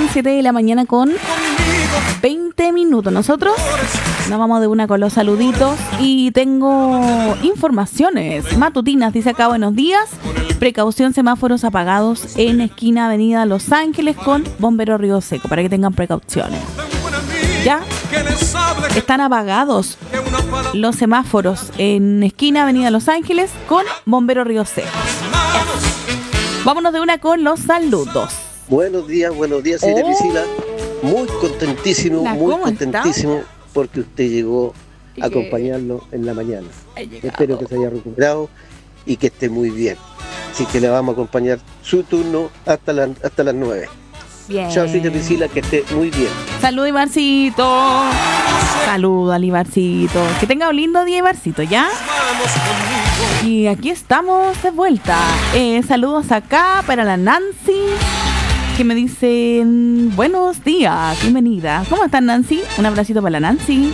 7 de la mañana con 20 minutos. Nosotros nos vamos de una con los saluditos y tengo informaciones matutinas. Dice acá, buenos días. Precaución, semáforos apagados en esquina Avenida Los Ángeles con Bombero Río Seco, para que tengan precauciones. Ya están apagados los semáforos en esquina Avenida Los Ángeles con Bombero Río Seco. Vámonos de una con los saludos. Buenos días, señorita Priscila. Muy contentísimo, porque usted llegó a acompañarnos en la mañana. Espero que se haya recuperado y que esté muy bien. Así que le vamos a acompañar su turno hasta las 9. Bien. Chao, señorita Priscila, que esté muy bien. Saludos, Ivarcito. Saludos al Ivarcito. Que tenga un lindo día, Ivarcito, ¿ya? Y aquí estamos de vuelta. Saludos acá para la Nancy, que me dicen buenos días, bienvenida. ¿Cómo estás, Nancy? Un abracito para la Nancy.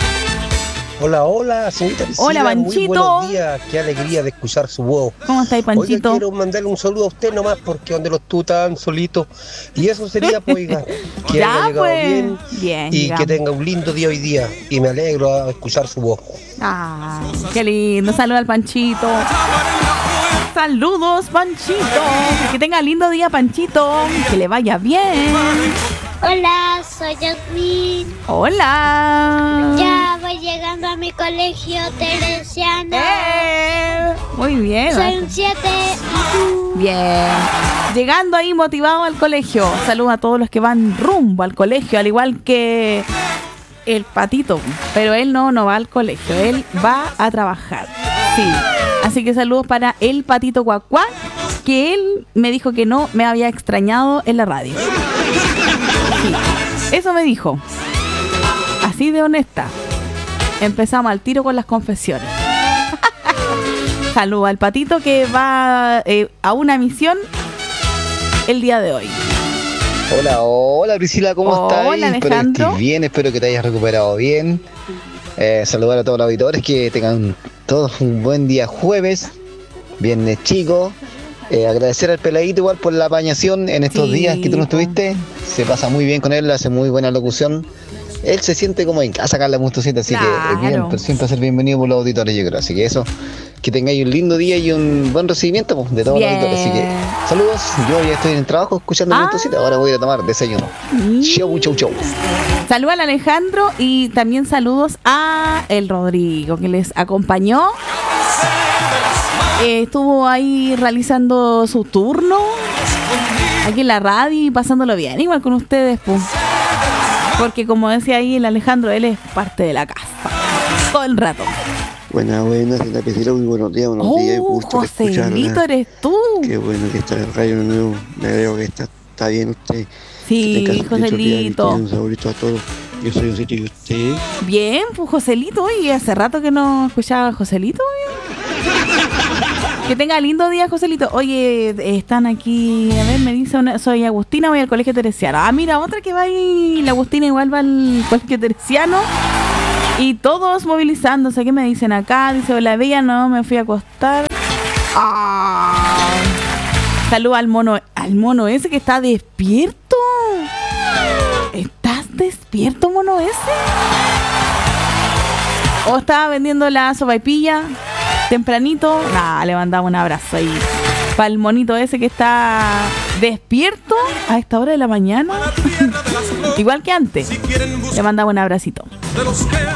Hola, señorita Priscila. Hola, Panchito. Muy buenos días, qué alegría de escuchar su voz. ¿Cómo estáis, Panchito? Oiga, quiero mandarle un saludo a usted nomás, porque donde lo estuvo tan solito. Y eso sería, pues, oiga, que ya, haya llegado pues. bien y llegamos. que tenga un lindo día hoy día. Y me alegro a escuchar su voz. Ah, qué lindo. Saludos al Panchito. Saludos, Panchito. Que tenga lindo día, Panchito. Que le vaya bien. Hola, soy Jasmine. Hola. Ya voy llegando a mi colegio teresiano. Muy bien. Soy un 7. Bien. Llegando ahí motivado al colegio. Saludos a todos los que van rumbo al colegio, al igual que el Patito. Pero él no va al colegio, él va a trabajar. Sí. Así que saludos para el Patito Cuacuá, que él me dijo que no me había extrañado en la radio. Sí, eso me dijo. Así de honesta. Empezamos al tiro con las confesiones. Saludos al Patito, que va a una misión el día de hoy. Hola Priscila, ¿cómo estás? Hola, Alejandro. Espero que estés bien, espero que te hayas recuperado bien. Saludar a todos los auditores, que tengan todos un buen día jueves, viernes chico. Agradecer al Peladito igual por la apañación en estos días que tú no estuviste. Se pasa muy bien con él, hace muy buena locución. Él se siente como en casa acá en la Mustosita, así que bien, pero siempre va a ser bienvenido por los auditores, yo creo. Así que eso, que tengáis un lindo día y un buen recibimiento, pues, de todos los auditores. Así que saludos, yo ya estoy en el trabajo escuchando la Mustosita, ahora voy a ir a tomar desayuno. Chau. Saludos al Alejandro y también saludos a el Rodrigo, que les acompañó. Estuvo ahí realizando su turno aquí en la radio y pasándolo bien, igual con ustedes, pues. Porque como decía ahí el Alejandro, él es parte de la casa todo el rato. Buenas, señorita Priscila, muy buenos días, gusto Joselito, eres tú. Qué bueno que está en el radio nuevo, me veo que está bien usted. Sí, Joselito. Un saborito a todos. Yo soy Joselito y usted. Bien, pues Joselito, oye, hace rato que no escuchaba a Joselito. Que tenga lindo día, Joselito. Oye, están aquí, a ver, me dice soy Agustina, voy al colegio teresiano. Ah, mira, otra que va ahí, la Agustina igual va al colegio teresiano. Y todos movilizándose. ¿Qué me dicen acá? Dice, hola, bella, no, me fui a acostar. Saluda al mono ese que está despierto. ¿Estás despierto, mono ese? ¿O estaba vendiendo la sopaipilla tempranito? Le mandamos un abrazo ahí para el monito ese que está despierto a esta hora de la mañana. Igual que antes. Le mandamos un abracito.